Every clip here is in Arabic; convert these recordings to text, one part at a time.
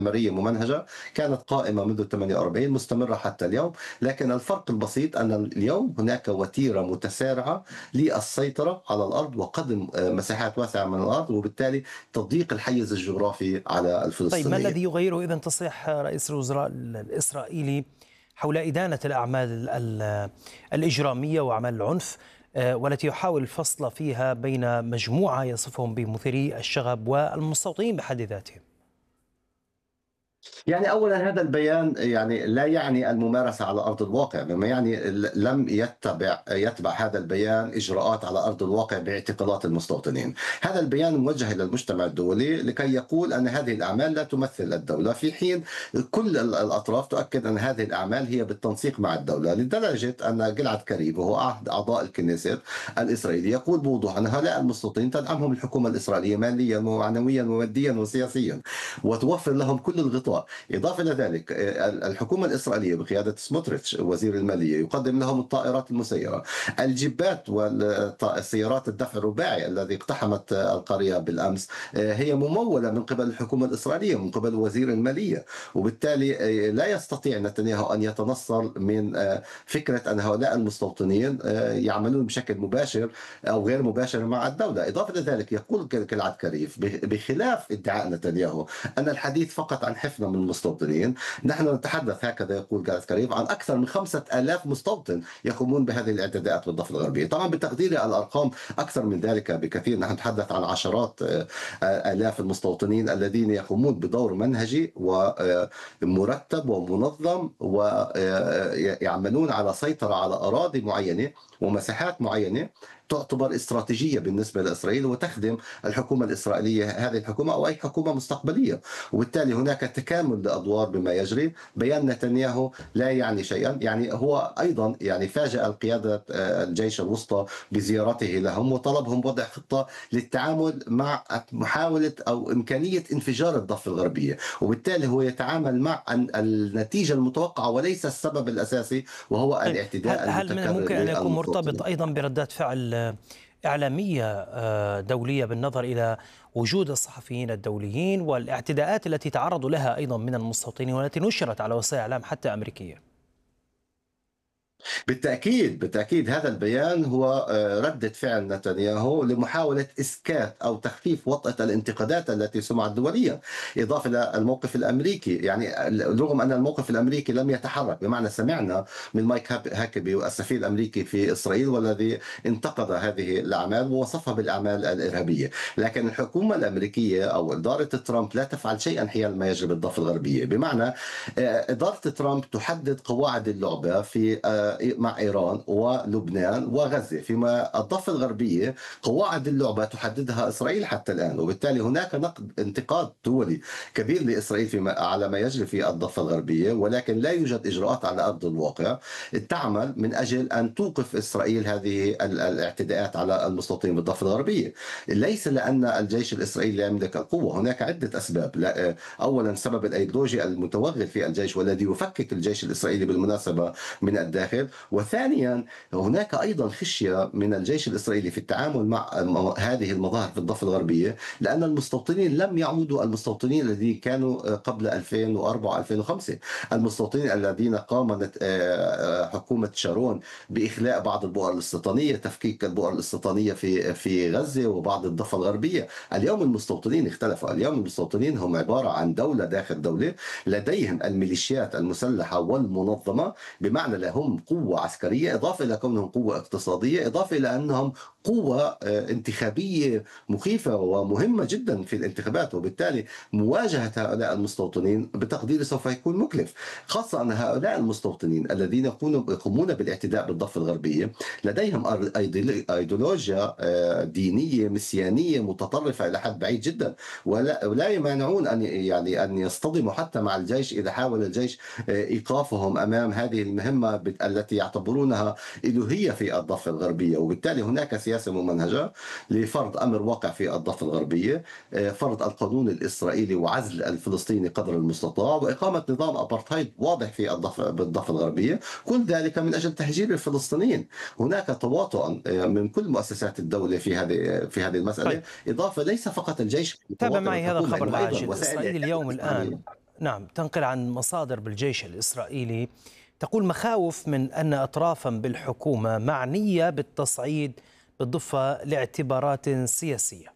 استعمارية ممنهجة كانت قائمة منذ 48 مستمرة حتى اليوم، لكن الفرق البسيط أن اليوم هناك وتيرة متسارعة للسيطرة على الأرض وقدم مساحات واسعة من الأرض، وبالتالي تضييق الحيز الجغرافي على طيب، ما الفلسطينيين. الذي يغير إذن تصريح رئيس الوزراء الإسرائيلي حول إدانة الأعمال الإجرامية وأعمال العنف، والتي يحاول الفصل فيها بين مجموعة يصفهم بمثيري الشغب والمستوطنين بحد ذاتهم؟ يعني أولًا هذا البيان لا يعني الممارسة على أرض الواقع، بما يعني لم يتبع هذا البيان إجراءات على أرض الواقع باعتقالات المستوطنين. هذا البيان موجه إلى المجتمع الدولي لكي يقول أن هذه الأعمال لا تمثل الدولة، في حين كل الأطراف تؤكد أن هذه الأعمال هي بالتنسيق مع الدولة، لدرجة أن جلعد كريب وهو أحد أعضاء الكنيست الإسرائيلي يقول بوضوح أن هؤلاء المستوطنين تدعمهم الحكومة الإسرائيلية ماليًا ومعنويًا وماديًا وسياسيًا، وتوفر لهم كل الغطاء. إضافة إلى ذلك الحكومة الإسرائيلية بقيادة سموتريتش وزير المالية يقدم لهم الطائرات المسيرة، الجيبات والسيارات الدفع الرباعي الذي اقتحمت القرية بالأمس هي ممولة من قبل الحكومة الإسرائيلية من قبل وزير المالية، وبالتالي لا يستطيع نتنياهو أن يتنصل من فكرة أن هؤلاء المستوطنين يعملون بشكل مباشر أو غير مباشر مع الدولة. إضافة إلى ذلك يقول كالعاد كريف بخلاف ادعاء نتنياهو أن الحديث فقط عن حفنة من المستوطنين، نحن نتحدث هكذا يقول جالس كريم عن أكثر من 5000 مستوطن يقومون بهذه الاعتداءات بالضفة الغربية. طبعا بتقديري الأرقام أكثر من ذلك بكثير، نحن نتحدث عن عشرات آلاف المستوطنين الذين يقومون بدور منهجي ومرتب ومنظم ويعملون على سيطرة على أراضي معينة ومساحات معينة تعتبر استراتيجية بالنسبة لإسرائيل وتخدم الحكومة الإسرائيلية، هذه الحكومة أو أي حكومة مستقبلية، وبالتالي هناك تكامل لأدوار بما يجري. بيان نتنياهو لا يعني شيئا، هو أيضا فاجأ القيادة الجيش الوسطى بزيارته لهم وطلبهم وضع خطة للتعامل مع محاولة أو إمكانية انفجار الضفة الغربية، وبالتالي هو يتعامل مع النتيجة المتوقعة وليس السبب الأساسي وهو طيب، الاعتداء هل من المتكرر الممكن أن يكون مرتبط للمستوطنين. أيضا بردات فعل إعلامية دولية بالنظر إلى وجود الصحفيين الدوليين والاعتداءات التي تعرضوا لها أيضا من المستوطنين والتي نشرت على وسائل إعلام حتى أمريكية؟ بالتأكيد هذا البيان هو ردة فعل نتنياهو لمحاولة إسكات أو تخفيف وطأة الانتقادات التي سمعت دوليا، إضافة إلى الموقف الأمريكي. رغم أن الموقف الأمريكي لم يتحرك، بمعنى سمعنا من مايك هاكبي والسفير الأمريكي في إسرائيل والذي انتقد هذه الأعمال ووصفها بالأعمال الإرهابية، لكن الحكومة الأمريكية أو إدارة ترامب لا تفعل شيئا حيال ما يجري بالضفة الغربية. بمعنى إدارة ترامب تحدد قواعد اللعبة في مع إيران ولبنان وغزة، فيما الضفة الغربية قواعد اللعبة تحددها إسرائيل حتى الآن، وبالتالي هناك انتقاد دولي كبير لإسرائيل على ما يجري في الضفة الغربية، ولكن لا يوجد إجراءات على أرض الواقع تعمل من أجل أن توقف إسرائيل هذه الاعتداءات على المستوطنين بالضفة الغربية. ليس لأن الجيش الإسرائيلي لا يملك القوة، هناك عدة أسباب. أولا سبب الأيديولوجي المتوغل في الجيش والذي يفكك الجيش الإسرائيلي بالمناسبة من الداخل، وثانيا هناك أيضا خشية من الجيش الإسرائيلي في التعامل مع هذه المظاهر في الضفة الغربية، لأن المستوطنين لم يعودوا المستوطنين الذين كانوا قبل 2004 و2005، المستوطنين الذين قامت حكومة شارون بإخلاء بعض البؤر الاستيطانية، تفكيك البؤر الاستيطانية في غزة وبعض الضفة الغربية. اليوم المستوطنين اختلفوا، اليوم المستوطنين هم عبارة عن دولة داخل دولة، لديهم الميليشيات المسلحة والمنظمة، بمعنى لهم قوة عسكرية إضافة إلى كونهم قوة اقتصادية، إضافة إلى أنهم قوة انتخابية مخيفة ومهمة جدا في الانتخابات، وبالتالي مواجهة هؤلاء المستوطنين بتقديري سوف يكون مكلف، خاصة أن هؤلاء المستوطنين الذين يقومون بالاعتداء بالضفة الغربية لديهم أيديولوجيا دينية مسيانية متطرفة إلى حد بعيد جدا، ولا يمانعون أن يصطدموا حتى مع الجيش إذا حاول الجيش إيقافهم أمام هذه المهمة التي يعتبرونها إلوهية في الضفة الغربية. وبالتالي هناك سياسة ممنهجة لفرض أمر واقع في الضفة الغربية، فرض القانون الإسرائيلي وعزل الفلسطيني قدر المستطاع، وإقامة نظام أبرتايد واضح في بالضفة الغربية، كل ذلك من أجل تهجير الفلسطينيين. هناك تواطؤ من كل مؤسسات الدولة في هذه المسألة، طيب، إضافة ليس فقط الجيش تابع متواطئ معي هذا بالحكومة، الخبر إنما أيضا العاجل. وسائل إسرائيل الإعلام اليوم الآن العالمية. نعم، تنقل عن مصادر بالجيش الإسرائيلي تقول مخاوف من أن أطرافا بالحكومة معنية بالتصعيد بالضفة لاعتبارات سياسية.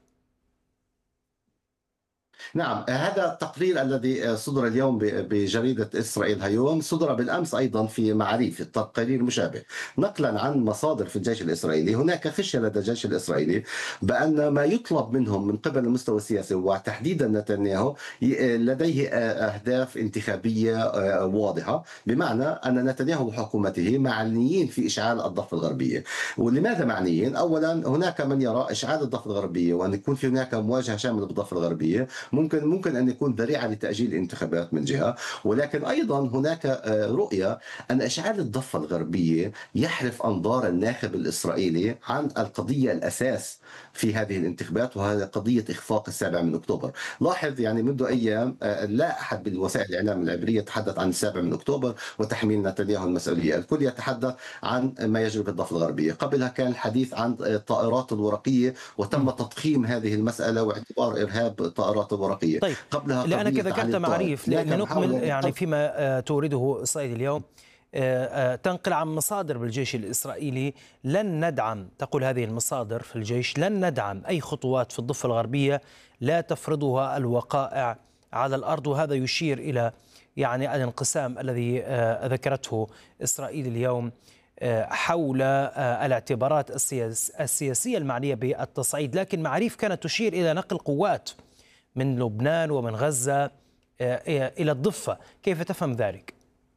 نعم، هذا التقرير الذي صدر اليوم بجريدة إسرائيل هيوم صدر بالأمس أيضا في معاريف تقرير مشابه، نقلا عن مصادر في الجيش الإسرائيلي. هناك خشية لدى الجيش الإسرائيلي بأن ما يطلب منهم من قبل المستوى السياسي وتحديدا نتنياهو لديه أهداف انتخابية واضحة، بمعنى أن نتنياهو وحكومته معنيين في إشعال الضفة الغربية. ولماذا معنيين؟ أولا، هناك من يرى إشعال الضفة الغربية وأن يكون في هناك مواجهة شاملة بالضفة الغربية ممكن ان يكون ذريعه لتاجيل الانتخابات من جهه، ولكن ايضا هناك رؤيه ان اشعال الضفه الغربيه يحرف انظار الناخب الاسرائيلي عن القضيه الاساس في هذه الانتخابات، وهي قضيه اخفاق السابع من اكتوبر. لاحظ يعني منذ ايام لا احد بالوسائل الاعلام العبريه يتحدث عن السابع من اكتوبر وتحميل نتنياهو المسؤوليه، الكل يتحدث عن ما يجري بالضفه الغربيه. قبلها كان الحديث عن الطائرات الورقيه وتم تضخيم هذه المساله واعتبار ارهاب الطائرات الورقيه. طيب، قبلها لأنك قضيه علي ذكرت الطائف، معاريف هناك لنكمل محاوله يعني للضغط. فيما تورده إسرائيل اليوم. تنقل عن مصادر بالجيش الإسرائيلي لن ندعم، تقول هذه المصادر في الجيش، لن ندعم أي خطوات في الضفة الغربية لا تفرضها الوقائع على الأرض. وهذا يشير إلى يعني الانقسام الذي ذكرته إسرائيل اليوم حول الاعتبارات السياسية المعنية بالتصعيد. لكن معاريف كانت تشير إلى نقل قوات من لبنان ومن غزة إلى الضفة، كيف تفهم ذلك؟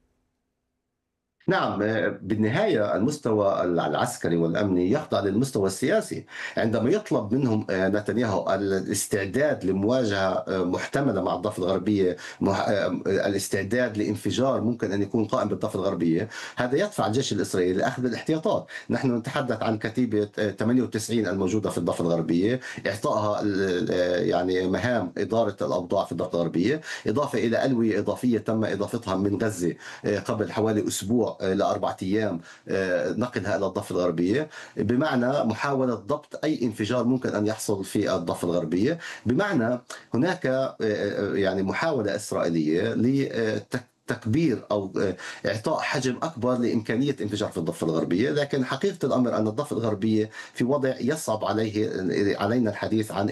نعم، بالنهاية المستوى العسكري والأمني يخضع للمستوى السياسي. عندما يطلب منهم نتنياهو الاستعداد لمواجهة محتملة مع الضفة الغربية، الاستعداد لانفجار ممكن أن يكون قائم بالضفة الغربية، هذا يدفع الجيش الإسرائيلي لأخذ الاحتياطات. نحن نتحدث عن كتيبة 98 الموجودة في الضفة الغربية، إعطائها يعني مهام إدارة الأوضاع في الضفة الغربية، إضافة إلى ألوية إضافية تم إضافتها من غزة قبل حوالي أسبوع لأربعة أيام، نقلها إلى الضفة الغربية، بمعنى محاولة ضبط أي انفجار ممكن أن يحصل في الضفة الغربية. بمعنى هناك يعني محاولة إسرائيلية تكبير او اعطاء حجم اكبر لامكانيه انفجار في الضفه الغربيه، لكن حقيقه الامر ان الضفه الغربيه في وضع يصعب علينا الحديث عن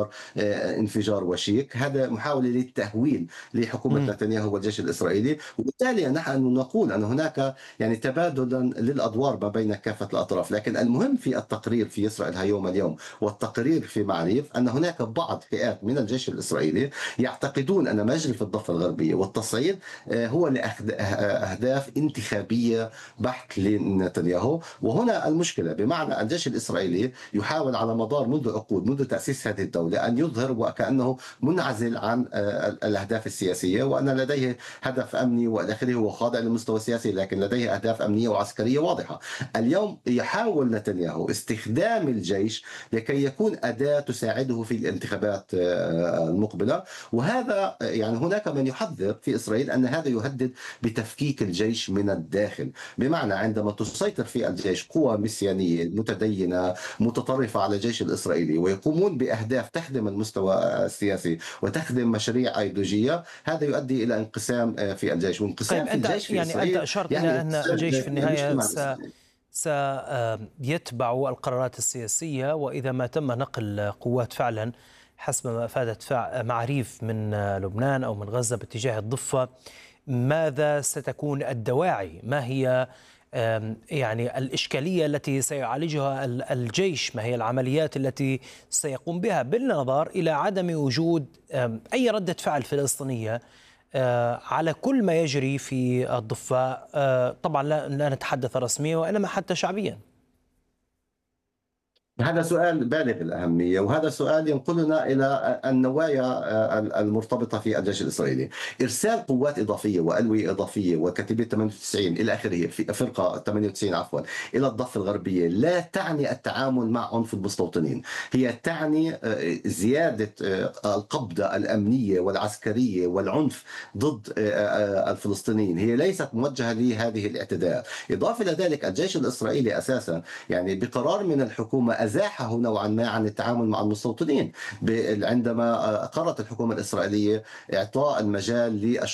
انفجار وشيك. هذا محاوله للتهويل لحكومه نتنياهو والجيش الاسرائيلي، وبالتالي نحن نقول ان هناك يعني تبادلا للادوار ما بين كافه الاطراف. لكن المهم في التقرير في اسرائيل هيوم اليوم والتقرير في معريف ان هناك بعض فئات من الجيش الاسرائيلي يعتقدون ان ما يجري في الضفه الغربيه والتصعيد هو لأهداف انتخابية بحت لنتنياهو. وهنا المشكلة، بمعنى الجيش الإسرائيلي يحاول على مدار منذ عقود منذ تأسيس هذه الدولة أن يظهر وكأنه منعزل عن الأهداف السياسية، وأن لديه هدف أمني وإلى آخره، هو خاضع للمستوى السياسي لكن لديه أهداف أمنية وعسكرية واضحة. اليوم يحاول نتنياهو استخدام الجيش لكي يكون أداة تساعده في الانتخابات المقبلة. وهذا يعني هناك من يحذر في إسرائيل أن هذا يهدد بتفكيك الجيش من الداخل، بمعنى عندما تسيطر في الجيش قوى مسيانية متدينة متطرفة على الجيش الإسرائيلي ويقومون بأهداف تخدم المستوى السياسي وتخدم مشاريع أيديولوجية، هذا يؤدي إلى انقسام في الجيش، وانقسام طيب، في أنت الجيش في يعني أنت إسرائيل أشرت إلى يعني أن الجيش في النهاية المجتمع الإسرائيلي. سيتبع القرارات السياسية، وإذا ما تم نقل قوات فعلا حسب ما أفادت معاريف من لبنان أو من غزة باتجاه الضفة، ماذا ستكون الدواعي؟ ما هي يعني الإشكالية التي سيعالجها الجيش؟ ما هي العمليات التي سيقوم بها بالنظر إلى عدم وجود أي ردة فعل فلسطينية على كل ما يجري في الضفة؟ طبعا لا نتحدث رسميا وإنما حتى شعبيا. هذا سؤال بالغ الأهمية، وهذا سؤال ينقلنا إلى النوايا المرتبطة في الجيش الإسرائيلي. إرسال قوات إضافية وألوية إضافية وكتيبة 98 إلى آخره، في فرقة 98 عفوا، إلى الضفة الغربية لا تعني التعامل مع عنف المستوطنين، هي تعني زيادة القبضة الأمنية والعسكرية والعنف ضد الفلسطينيين، هي ليست موجهة لهذه الاعتداءات. إضافة إلى ذلك الجيش الإسرائيلي أساسا يعني بقرار من الحكومة أزاحه نوعا ما عن التعامل مع المستوطنين عندما قررت الحكومة الإسرائيلية إعطاء المجال